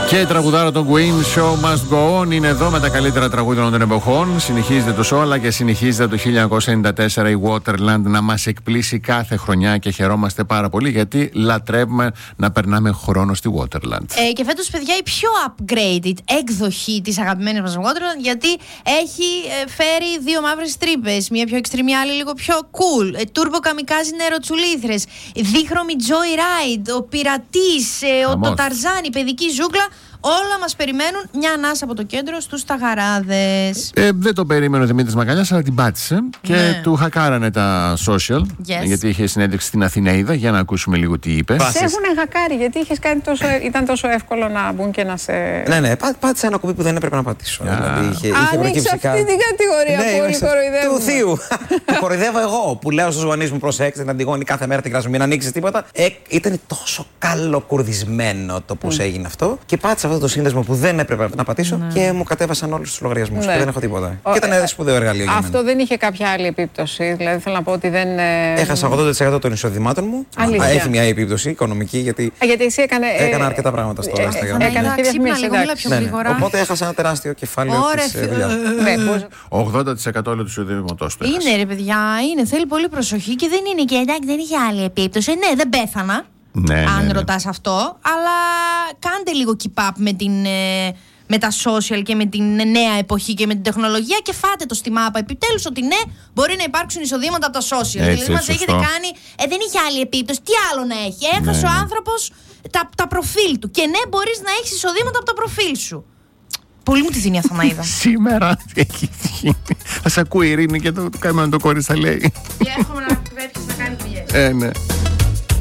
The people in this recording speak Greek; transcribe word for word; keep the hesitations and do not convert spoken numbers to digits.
Και η τραγουδάρα των Queen, Show Must Go On, είναι εδώ με τα καλύτερα τραγούδια των εποχών. Συνεχίζεται το show, αλλά και συνεχίζεται το χίλια εννιακόσια ενενήντα τέσσερα η Waterland να μας εκπλήσει κάθε χρονιά και χαιρόμαστε πάρα πολύ γιατί λατρεύουμε να περνάμε χρόνο στη Waterland. Ε, και φέτος, παιδιά, η πιο upgraded εκδοχή της αγαπημένης μας Waterland, γιατί έχει ε, φέρει δύο μαύρες τρύπες, μία πιο extreme, άλλη λίγο πιο cool. Ε, Turbo Kamikaze νεροτσουλήθρες, δίχρωμη Joyride, ο πειρατής, ε, ο, το Ταρζάν, η παιδική ζούγκλα. Όλα μας περιμένουν μια ανάσα από το κέντρο στους Ταγαράδες. Ε, δεν το περίμενε ο Δημήτρης Μακαλιάς, αλλά την πάτησε και ναι. του χακάρανε τα social. Yes. Γιατί είχε συνέντευξη στην Αθηναίδα. Για να ακούσουμε λίγο τι είπε. Σε έχουν χακάρει, γιατί είχες κάνει τόσο, ήταν τόσο εύκολο να μπουν και να σε. Ναι, ναι, πά, πάτησα ένα κουμπί που δεν έπρεπε να πατήσω. Yeah. Δηλαδή, είχε, είχε ανοίξει αυτή την κατηγορία ναι, που όλοι κοροϊδεύουν. Του θείου. Που κοροϊδεύω εγώ, που λέω στους γονείς μου, προσέξτε την Αντιγόνη κάθε μέρα την κράζω, μην ανοίξει τίποτα. Ε, ήταν τόσο καλοκουρδισμένο το πώς mm. έγινε αυτό. Και πάτησα αυτό το σύνδεσμο που δεν έπρεπε να πατήσω ναι. και μου κατέβασαν όλους τους λογαριασμούς. Ναι. Και δεν έχω τίποτα. Ο, και ήταν ένα σπουδαίο εργαλείο για μένα. Αυτό δεν είχε κάποια άλλη επίπτωση. Δηλαδή θέλω να πω ότι δεν. Έχασα ογδόντα τοις εκατό των εισοδημάτων μου. Αλήθεια. Έχει μια επίπτωση οικονομική γιατί. Α, γιατί εσύ έκανε. Έκανα αρκετά πράγματα στο Instagram. Έκανα και διαφημίσεις πιο γρήγορα. Οπότε έχασα ένα τεράστιο κεφάλαιο της δουλειάς. ογδόντα τοις εκατό του εισοδήματός του. Είναι ρε παιδιά, είναι. Θέλει πολύ προσοχή και δεν είναι και εντάξει, δεν είχε άλλη επίπτωση. Ναι, δεν πέθανα. Ναι, αν ναι, ναι. ρωτάς αυτό, αλλά κάντε λίγο keep up με, την, με τα social και με την νέα εποχή και με την τεχνολογία και φάτε το στη μάπα επιτέλους ότι ναι, μπορεί να υπάρξουν εισοδήματα από τα social. Έτσι, δηλαδή μας έχετε κάνει, ε, δεν είχε άλλη επίπτωση, τι άλλο να έχει. Έχασε ναι, ο άνθρωπος τα, τα προφίλ του και ναι, μπορείς να έχεις εισοδήματα από τα προφίλ σου. Πολύ μου τη δίνει η Αθαναίδα. Σήμερα έχει γίνει. Θα σε ακούει η Ειρήνη και το καημένο το κόρη θα λέει. Και έχουμε να πρέπει να κάνει δουλειές. Ε, ναι.